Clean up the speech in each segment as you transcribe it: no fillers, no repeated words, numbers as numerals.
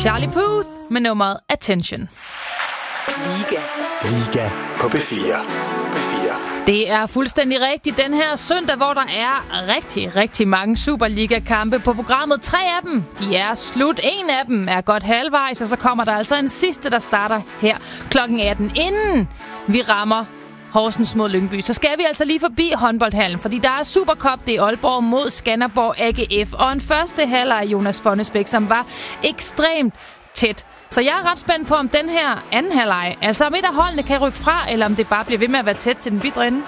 Charlie Puth med nummeret Attention. Liga på B4. Det er fuldstændig rigtigt den her søndag, hvor der er rigtig mange Superliga-kampe på programmet. 3 af dem, de er slut. En af dem er godt halvvejs, og så kommer der altså en sidste, der starter her kl. 18. Inden vi rammer Horsens mod Lyngby, så skal vi altså lige forbi håndboldhallen, fordi der er Supercup, det er Aalborg mod Skanderborg AGF, og en første halvleg af Jonas Fonnesbæk, som var ekstremt tæt. Så jeg er ret spændt på, om den her anden halvleg, altså om et af holdene kan rykke fra, eller om det bare bliver ved med at være tæt til den bitre ende.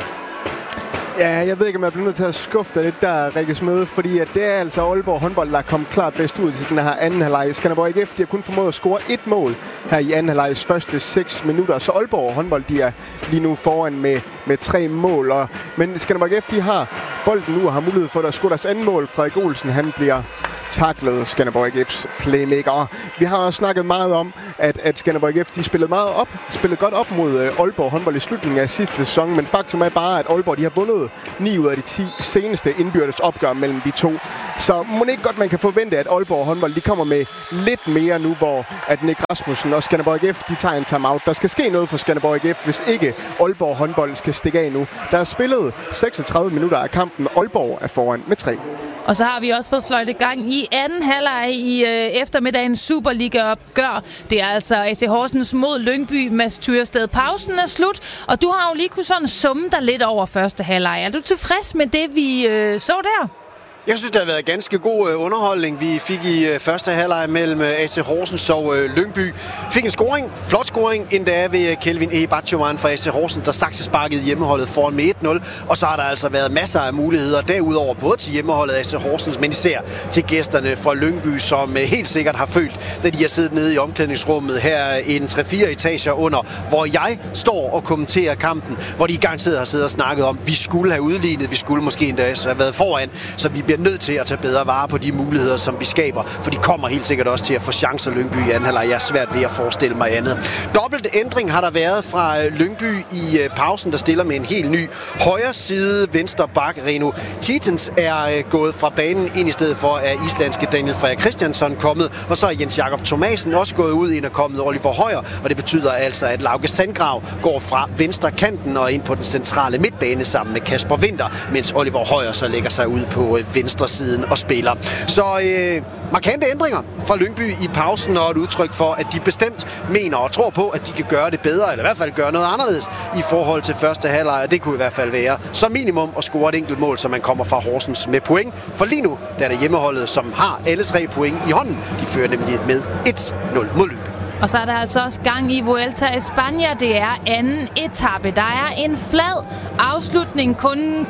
Ja, jeg ved ikke, om jeg bliver nødt til at skuffe dig lidt der, Rikke Smed, fordi at det er altså Aalborg håndbold, der er kommet klart bedst ud til den her anden halvleg. Skanderborg AGF, de har kun formået at score 1 mål her i anden halvlegs første 6 minutter, så Aalborg håndbold, de er lige nu foran med 3 mål. Men Skanderborg AGF, de har bolden nu og har mulighed for at score deres anden mål. Frederik Olsen, han bliver taklet Skanderborg AGF's playmaker. Og vi har også snakket meget om, at Skanderborg AGF, de spillede godt op mod Aalborg håndbold i slutningen af sidste sæson, men faktum er bare, at Aalborg, de har vundet 9 ud af de 10 seneste indbyrdes opgør mellem de to. Så må det ikke godt, man kan forvente, at Aalborg håndbold, de kommer med lidt mere nu, hvor at Nick Rasmussen og Skanderborg AGF, de tager en timeout. Der skal ske noget for Skanderborg AGF, hvis ikke Aalborg håndbold skal stikke af nu. Der er spillet 36 minutter af kampen. Aalborg er foran med 3. Og så har vi også fået fløjtet gang i anden halvleg i eftermiddagens Superliga-opgør. Det er altså AC Horsens mod Lyngby. Mads Tyrsted. Pausen er slut, og du har jo lige kunne sådan summe dig lidt over første halvleg. Er du tilfreds med det, vi så der? Jeg synes, det har været ganske god underholdning. Vi fik i første halvleg mellem AC Horsens og Lyngby. Fik en scoring, flot scoring, endda ved Kelvin Ebatjovan fra AC Horsens, der saksesparkede hjemmeholdet foran med 1-0. Og så har der altså været masser af muligheder derudover, både til hjemmeholdet AC Horsens, men især til gæsterne fra Lyngby, som helt sikkert har følt, da de har siddet nede i omklædningsrummet her en 3-4 etager under, hvor jeg står og kommenterer kampen, hvor de garanteret har siddet og snakket om, vi skulle have udlignet, vi skulle måske endda have været foran, så vi bliver nødt til at tage bedre vare på de muligheder, som vi skaber, for de kommer helt sikkert også til at få chancer Lyngby i anden halvleg. Jeg er svært ved at forestille mig andet. Dobbelt ændring har der været fra Lyngby i pausen, der stiller med en helt ny højre side venstre bak. Reno Titens er gået fra banen ind i stedet for, at islandske Daniel Frederik Christiansson kommet, og så er Jens Jakob Thomasen også gået ud ind og kommet Oliver Højer, og det betyder altså, at Lauke Sandgrav går fra venstre kanten og ind på den centrale midtbane sammen med Kasper Winter, mens Oliver Højer så lægger sig ud på venstre siden og spiller. Så markante ændringer fra Lyngby i pausen, og et udtryk for, at de bestemt mener og tror på, at de kan gøre det bedre, eller i hvert fald gøre noget anderledes i forhold til første halvleg. Det kunne i hvert fald være som minimum at score et enkelt mål, så man kommer fra Horsens med point. For lige nu der er det hjemmeholdet, som har alle 3 point i hånden. De fører nemlig med 1-0 mod Lyngby. Og så er der altså også gang i Vuelta a España. Det er anden etape. Der er en flad afslutning, kun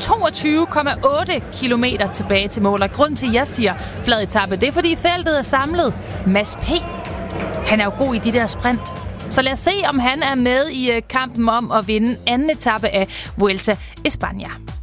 22,8 kilometer tilbage til mål. Og grund til, at jeg siger flad etape, det er, fordi feltet er samlet. Mads P. Han er jo god i de der sprint. Så lad os se, om han er med i kampen om at vinde anden etape af Vuelta a España.